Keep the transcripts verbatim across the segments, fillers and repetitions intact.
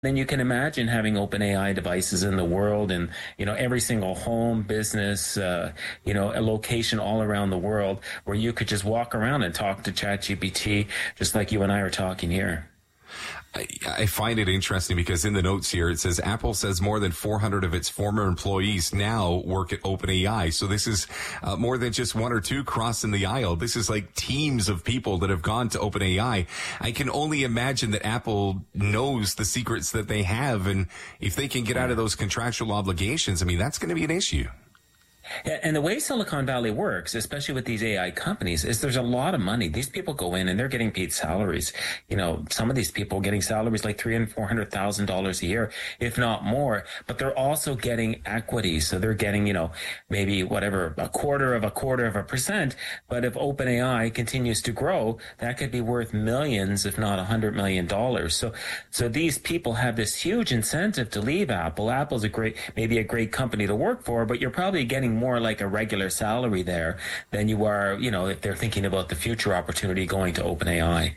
then you can imagine having OpenAI devices in the world, and you know every single home, business, uh, you know, a location all around the world where you could just walk around and talk to ChatGPT, just like you and I are talking here. I, I find it interesting because in the notes here, it says Apple says more than four hundred of its former employees now work at OpenAI. So this is uh, more than just one or two crossing the aisle. This is like teams of people that have gone to OpenAI. I can only imagine that Apple knows the secrets that they have. And if they can get out of those contractual obligations, I mean, that's going to be an issue. And the way Silicon Valley works, especially with these A I companies, is there's a lot of money. These people go in and they're getting paid salaries. You know, some of these people getting salaries like three and four hundred thousand dollars a year, if not more. But they're also getting equity, so they're getting, you know, maybe whatever a quarter of a quarter of a percent. But if OpenAI continues to grow, that could be worth millions, if not a hundred million dollars. So, so these people have this huge incentive to leave Apple. Apple's a great, maybe a great company to work for, but you're probably getting more like a regular salary there than you are, you know, if they're thinking about the future opportunity going to OpenAI.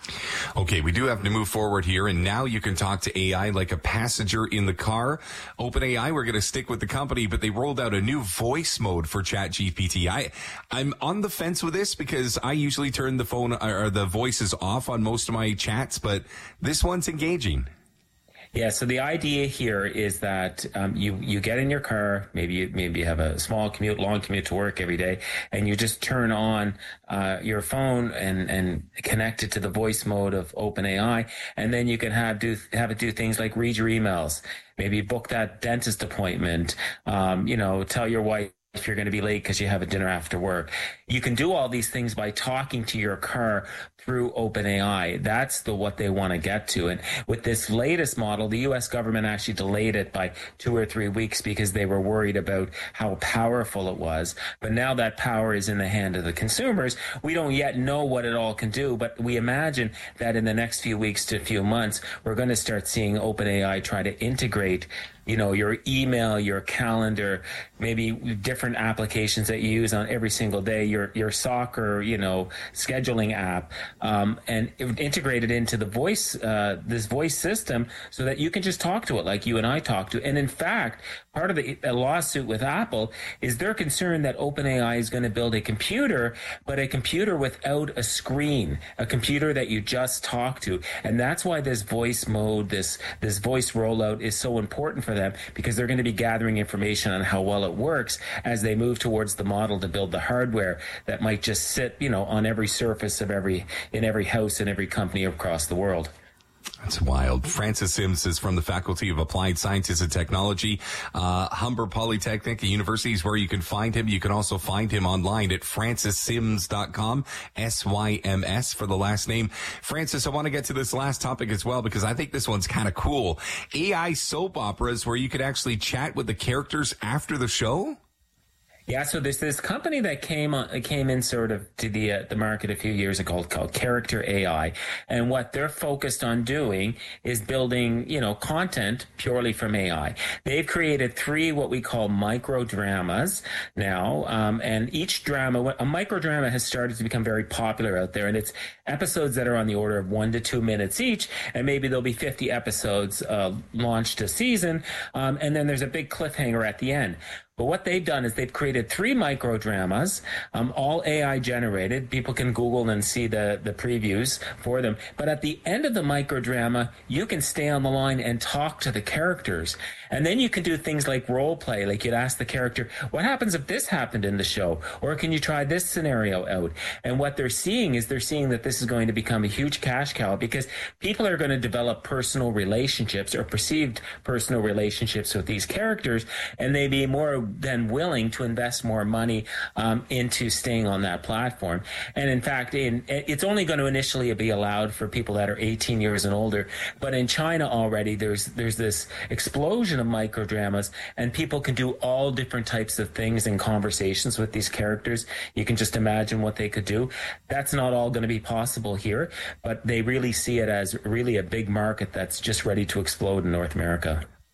Okay, we do have to move forward here, and now you can talk to A I like a passenger in the car. OpenAI, we're going to stick with the company, but they rolled out a new voice mode for ChatGPT. I, I'm on the fence with this because I usually turn the phone or the voices off on most of my chats, but this one's engaging. Yeah, so the idea here is that um, you you get in your car, maybe you, maybe you have a small commute, long commute to work every day, and you just turn on uh, your phone and and connect it to the voice mode of OpenAI, and then you can have do have it do things like read your emails, maybe book that dentist appointment, um, you know, tell your wife if you're going to be late because you have a dinner after work. You can do all these things by talking to your car through OpenAI. That's the what they want to get to. And with this latest model, the U S government actually delayed it by two or three weeks because they were worried about how powerful it was. But now that power is in the hand of the consumers. We don't yet know what it all can do, but we imagine that in the next few weeks to a few months, we're going to start seeing OpenAI try to integrate, you know, your email, your calendar, maybe different applications that you use on every single day, your your soccer, you know, scheduling app, um, and integrate it into the voice, uh, this voice system so that you can just talk to it like you and I talk to. And in fact, part of the lawsuit with Apple is they're concerned that OpenAI is going to build a computer, but a computer without a screen, a computer that you just talk to. And that's why this voice mode, this this voice rollout is so important for them, because they're going to be gathering information on how well it works as they move towards the model to build the hardware that might just sit, you know, on every surface of every, in every house in every company across the world. That's wild. Francis Sims is from the Faculty of Applied Sciences and Technology, uh, Humber Polytechnic University is where you can find him. You can also find him online at francis sims dot com, S Y M S for the last name. Francis, I want to get to this last topic as well because I think this one's kind of cool. A I soap operas where you could actually chat with the characters after the show? Yeah, so there's this company that came on, came in sort of to the uh, the market a few years ago called Character A I, and what they're focused on doing is building, you know, content purely from A I. They've created three what we call micro dramas now, um, and each drama, a micro drama, has started to become very popular out there, and it's episodes that are on the order of one to two minutes each, and maybe there'll be fifty episodes uh, launched a season, um, and then there's a big cliffhanger at the end. But what they've done is they've created three micro dramas, um, all A I generated. People can Google and see the, the previews for them. But at the end of the micro drama, you can stay on the line and talk to the characters. And then you can do things like role play, like you'd ask the character, what happens if this happened in the show? Or can you try this scenario out? And what they're seeing is they're seeing that this is going to become a huge cash cow because people are going to develop personal relationships or perceived personal relationships with these characters, and they be more than willing to invest more money um, into staying on that platform. And in fact, in, it's only going to initially be allowed for people that are eighteen years and older. But in China already, there's there's this explosion of microdramas, and people can do all different types of things in conversations with these characters. You can just imagine what they could do. That's not all going to be possible here, but they really see it as really a big market that's just ready to explode in North America.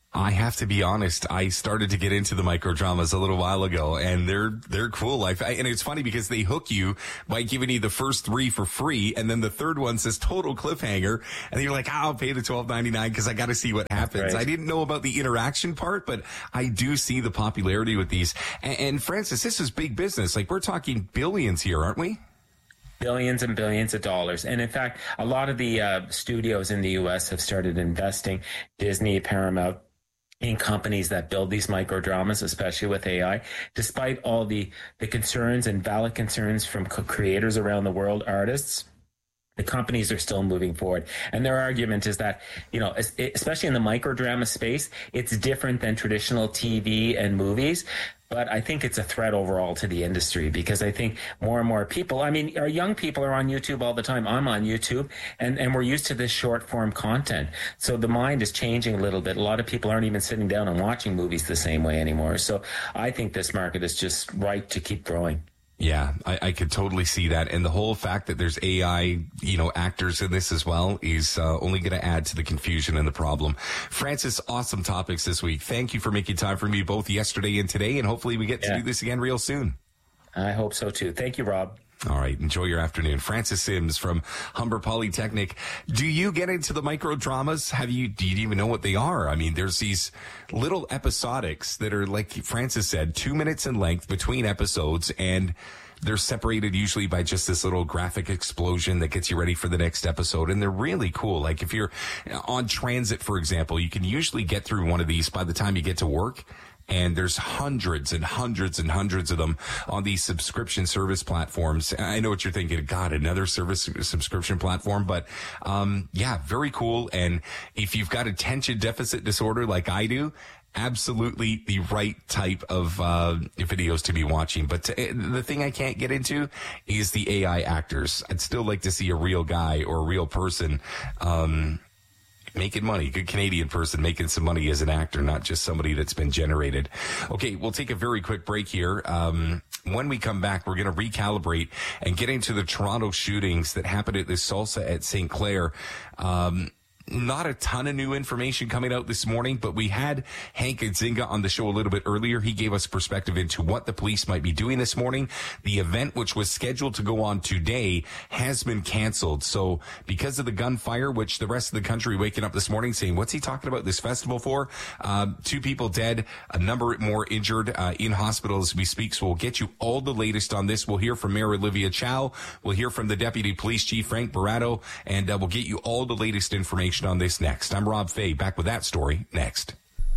I have to be honest. I started to get into the micro dramas a little while ago, and they're they're cool. I, and it's funny because they hook you by giving you the first three for free, and then the third one says total cliffhanger, and you're like, oh, I'll pay the twelve ninety-nine because I got to see what happens. Right. I didn't know about the interaction part, but I do see the popularity with these. And, and Francis, this is big business. Like, we're talking billions here, aren't we? Billions and billions of dollars. And in fact, a lot of the uh, studios in the U S have started investing, Disney, Paramount, in companies that build these micro dramas, especially with A I, despite all the, the concerns and valid concerns from co- creators around the world, artists. The companies are still moving forward. And their argument is that, you know, especially in the micro drama space, it's different than traditional T V and movies. But I think it's a threat overall to the industry because I think more and more people, I mean, our young people are on YouTube all the time. I'm on YouTube, and, and we're used to this short form content. So the mind is changing a little bit. A lot of people aren't even sitting down and watching movies the same way anymore. So I think this market is just right to keep growing. Yeah, I, I could totally see that. And the whole fact that there's A I, you know, actors in this as well is uh, only going to add to the confusion and the problem. Francis, awesome topics this week. Thank you for making time for me both yesterday and today. And hopefully we get to yeah. do this again real soon. I hope so, too. Thank you, Rob. All right. Enjoy your afternoon. Francis Sims from Humber Polytechnic. Do you get into the micro dramas? Have you, do you even know what they are? I mean, there's these little episodics that are, like Francis said, two minutes in length between episodes, and they're separated usually by just this little graphic explosion that gets you ready for the next episode. And they're really cool. Like if you're on transit, for example, you can usually get through one of these by the time you get to work. And there's hundreds and hundreds and hundreds of them on these subscription service platforms. I know what you're thinking. God, another service subscription platform. But, um, yeah, very cool. And if you've got attention deficit disorder like I do, absolutely the right type of uh, videos to be watching. But to, the thing I can't get into is the A I actors. I'd still like to see a real guy or a real person, um, making money, good Canadian person making some money as an actor, not just somebody that's been generated. Okay, we'll take a very quick break here. Um, when we come back, we're going to recalibrate and get into the Toronto shootings that happened at the Salsa at Saint Clair. Um, Not a ton of new information coming out this morning, but we had Hank Nzinga on the show a little bit earlier. He gave us perspective into what the police might be doing this morning. The event, which was scheduled to go on today, has been canceled. So because of the gunfire, which the rest of the country waking up this morning saying, what's he talking about this festival for? Uh, two people dead, a number more injured uh, in hospital as we speak. So we'll get you all the latest on this. We'll hear from Mayor Olivia Chow. We'll hear from the Deputy Police Chief, Frank Barato, and uh, we'll get you all the latest information on this next. I'm Rob Fay, back with that story next.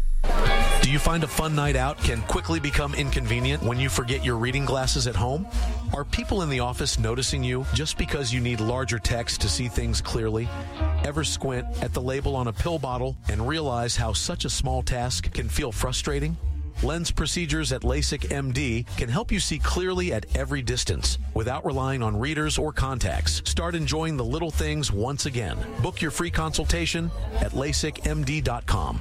Do you find a fun night out can quickly become inconvenient when you forget your reading glasses at home? Are people in the office noticing you just because you need larger text to see things clearly? Ever squint at the label on a pill bottle and realize how such a small task can feel frustrating? Lens procedures at LASIK M D can help you see clearly at every distance without relying on readers or contacts. Start enjoying the little things once again. Book your free consultation at lasik m d dot com.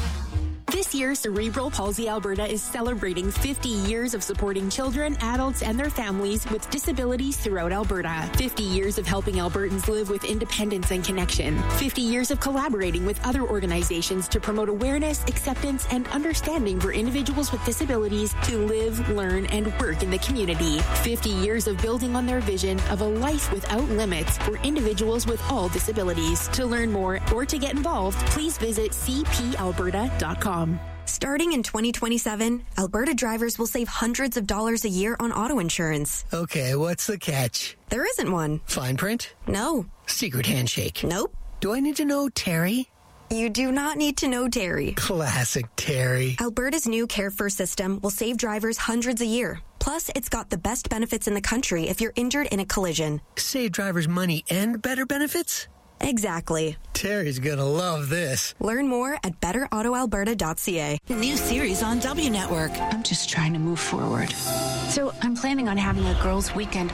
This year, Cerebral Palsy Alberta is celebrating fifty years of supporting children, adults, and their families with disabilities throughout Alberta. fifty years of helping Albertans live with independence and connection. fifty years of collaborating with other organizations to promote awareness, acceptance, and understanding for individuals with disabilities to live, learn, and work in the community. fifty years of building on their vision of a life without limits for individuals with all disabilities. To learn more or to get involved, please visit c p alberta dot com. Starting in twenty twenty-seven, Alberta drivers will save hundreds of dollars a year on auto insurance. Okay, what's the catch? There isn't one. Fine print? No. Secret handshake? Nope. Do I need to know Terry? You do not need to know Terry. Classic Terry. Alberta's new Care First system will save drivers hundreds a year. Plus, it's got the best benefits in the country if you're injured in a collision. Save drivers money and better benefits? Exactly. Terry's gonna love this. Learn more at better auto alberta dot c a. New series on W Network. I'm just trying to move forward. So I'm planning on having a girls' weekend.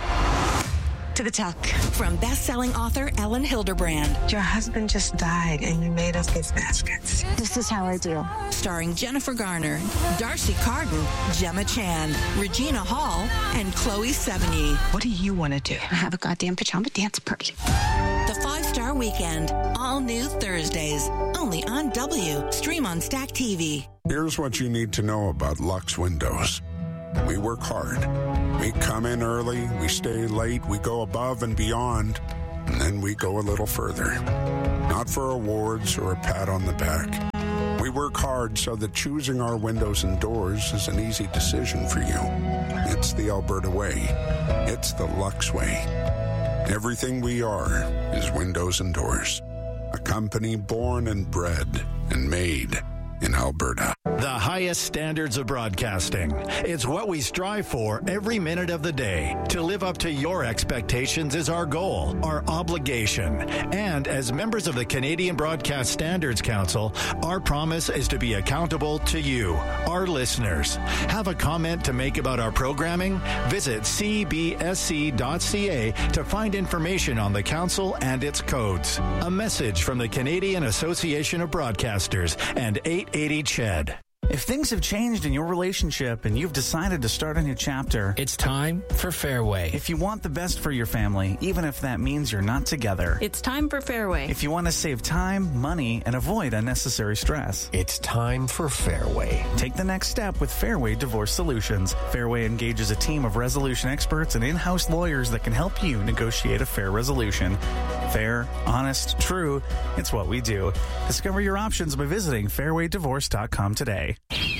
To the tuck. From best-selling author Ellen Hilderbrand. Your husband just died and you made us gift baskets. This is how I do. Starring Jennifer Garner, Darcy Carden, Gemma Chan, Regina Hall, and Chloe Sevigny. What do you want to do? I have a goddamn pajama dance party. The five-star your weekend. All new Thursdays. Only on W. Stream on Stack T V. Here's what you need to know about Lux Windows. We work hard. We come in early, we stay late, we go above and beyond, and then we go a little further. Not for awards or a pat on the back. We work hard so that choosing our windows and doors is an easy decision for you. It's the Alberta way. It's the Lux way. Everything we are is windows and doors. A company born and bred and made in Alberta. The highest standards of broadcasting. It's what we strive for every minute of the day. To live up to your expectations is our goal, our obligation. And as members of the Canadian Broadcast Standards Council, our promise is to be accountable to you, our listeners. Have a comment to make about our programming? Visit c b s c dot c a to find information on the council and its codes. A message from the Canadian Association of Broadcasters and eight eighty C H E D. If things have changed in your relationship and you've decided to start a new chapter, it's time for Fairway. If you want the best for your family, even if that means you're not together, it's time for Fairway. If you want to save time, money, and avoid unnecessary stress, it's time for Fairway. Take the next step with Fairway Divorce Solutions. Fairway engages a team of resolution experts and in-house lawyers that can help you negotiate a fair resolution. Fair, honest, true, it's what we do. Discover your options by visiting fairway divorce dot com today.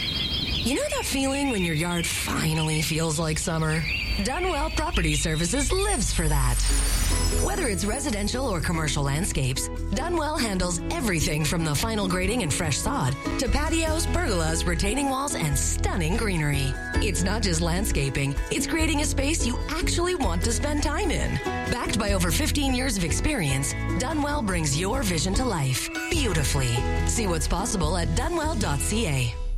You know that feeling when your yard finally feels like summer? Dunwell Property Services lives for that. Whether it's residential or commercial landscapes, Dunwell handles everything from the final grading and fresh sod to patios, pergolas, retaining walls, and stunning greenery. It's not just landscaping, it's creating a space you actually want to spend time in. Backed by over fifteen years of experience, Dunwell brings your vision to life beautifully. See what's possible at dunwell dot c a.